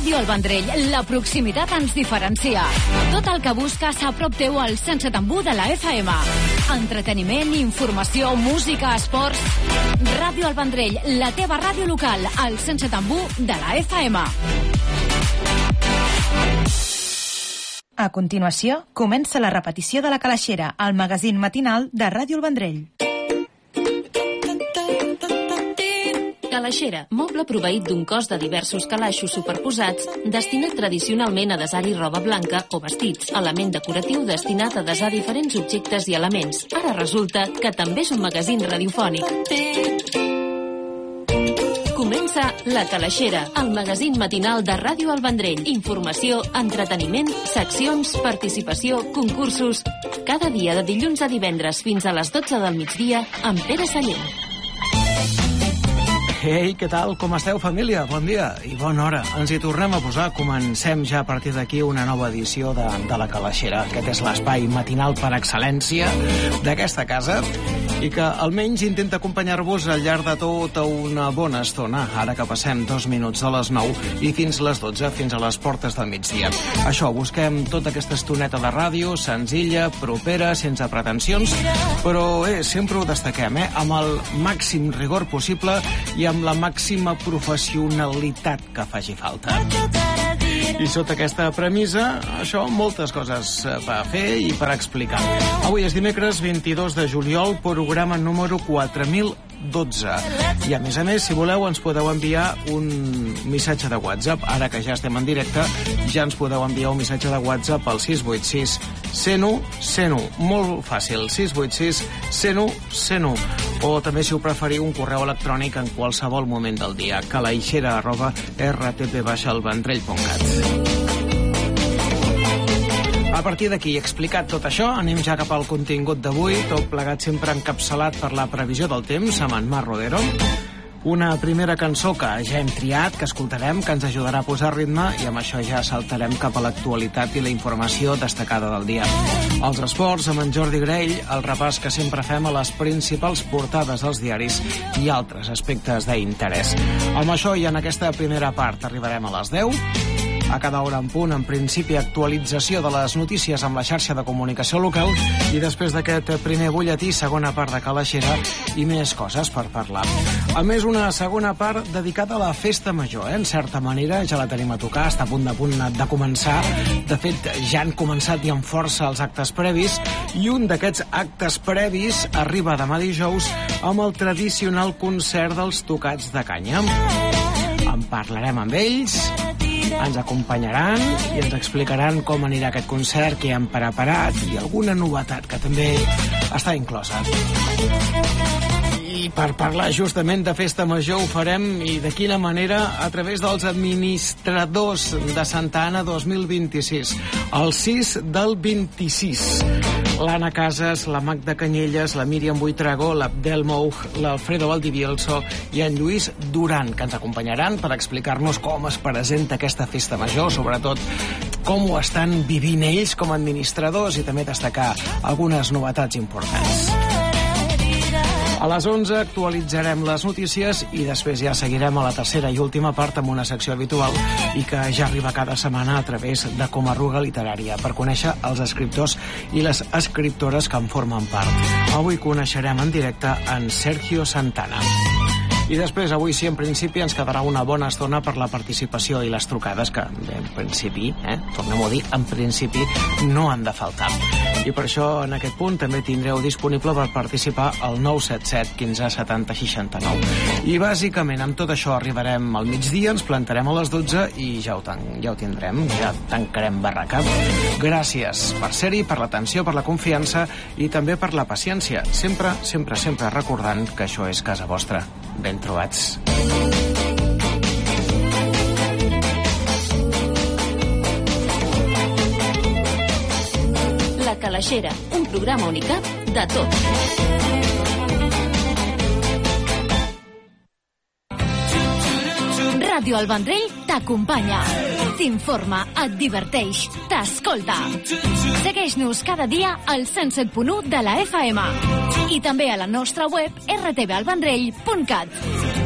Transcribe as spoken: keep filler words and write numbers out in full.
Ràdio El Vendrell, la proximitat ens diferencia. Tot el que busques a prop teu al cent setanta u de la F M. Entreteniment, informació, música, esports... Ràdio El Vendrell, la teva ràdio local, al cent setanta u de la F M. A continuació, comença la repetició de La Calaixera, el magazín matinal de Ràdio El Vendrell. Calaixera, moble proveït d'un cos de diversos calaixos superposats, destinat tradicionalment a desar-hi roba blanca o vestits, element decoratiu destinat a desar diferents objectes i elements. Ara resulta que també és un magazín radiofònic. Comença La Calaixera, el magazín matinal de Ràdio El Vendrell. Informació, entreteniment, seccions, participació, concursos... Cada dia de dilluns a divendres fins a les dotze del migdia amb Pere Sallent. Ei, què tal? Com esteu, família? Bon dia i bona hora. Ens hi tornem a posar. Comencem ja a partir d'aquí una nova edició de, de La Calaixera. Aquest és l'espai matinal per excel·lència d'aquesta casa i que almenys intenta acompanyar-vos al llarg de tota una bona estona, ara que passem dos minuts de les nou i fins les dotze, fins a les portes del migdia. Això, busquem tota aquesta estoneta de ràdio, senzilla, propera, sense pretensions, però eh, sempre ho destaquem, eh, amb el màxim rigor possible i amb la màxima professionalitat que faci falta. I sota aquesta premissa, això, moltes coses per fer i per explicar. Avui és dimecres vint-i-dos de juliol, programa número quatre mil dotze. I a més a més, si voleu, ens podeu enviar un missatge de WhatsApp. Ara que ja estem en directe, ja ens podeu enviar un missatge de WhatsApp al sis vuit sis, cent u, cent u. Molt fàcil, sis vuit sis, cent u, cent u. O també, si ho preferiu, un correu electrònic en qualsevol moment del dia, calaixera arroba r t p el vendrell punt cat. A partir d'aquí, explicat tot això, anem ja cap al contingut d'avui, tot plegat sempre encapçalat per la previsió del temps, amb en Marc Rodero. Una primera cançó que ja hem triat, que escoltarem, que ens ajudarà a posar ritme, i amb això ja saltarem cap a l'actualitat i la informació destacada del dia. Els esports, amb en Jordi Grell, el repàs que sempre fem a les principals portades dels diaris i altres aspectes d'interès. Amb això i en aquesta primera part arribarem a les deu. A cada hora en punt, en principi, actualització de les notícies amb la xarxa de comunicació local i després d'aquest primer butlletí, segona part de Calaixera i més coses per parlar. A més, una segona part dedicada a la festa major, eh? En certa manera, ja la tenim a tocar, està a punt de, punt de començar. De fet, ja han començat i amb força els actes previs i un d'aquests actes previs arriba demà dijous amb el tradicional concert dels Tocats de Canya. En parlarem amb ells, ens acompanyaran i ens explicaran com anirà aquest concert, què han preparat i alguna novetat que també està inclosa. I per parlar justament de Festa Major ho farem, i de quina manera, a través dels administradors de Santa Anna dos mil vint-i-sis. El sis del vint-i-sis. L'Anna Casas, la Magda Canyelles, la Míriam Buitrago, l'Abdel Moug, l'Alfredo Valdivielso i en Lluís Duran, que ens acompanyaran per explicar-nos com es presenta aquesta Festa Major, sobretot com ho estan vivint ells com a administradors i també destacar algunes novetats importants. A les onze actualitzarem les notícies i després ja seguirem a la tercera i última part amb una secció habitual i que ja arriba cada setmana a través de Com Arruga Literària per conèixer els escriptors i les escriptores que en formen part. Avui coneixerem en directe en Sergio Santana. I després, avui sí, en principi, ens quedarà una bona estona per la participació i les trucades, que en principi, eh, tornem-ho a dir, en principi no han de faltar. I per això, en aquest punt, també tindreu disponible per participar al nou set set quinze setanta seixanta-nou. I, bàsicament, amb tot això arribarem al migdia, ens plantarem a les dotze i ja ho, tan- ja ho tindrem, ja tancarem barraca. Gràcies per ser-hi, per l'atenció, per la confiança i també per la paciència. Sempre, sempre, sempre recordant que això és casa vostra. Ben trobats. La Calaixera, un programa Unicap de tot. Ràdio El Vendrell t'acompanya, t'informa, et diverteix, t'escolta. Segueix-nos cada dia al cent set punt u de la F M i també a la nostra web r t v el vendrell punt cat.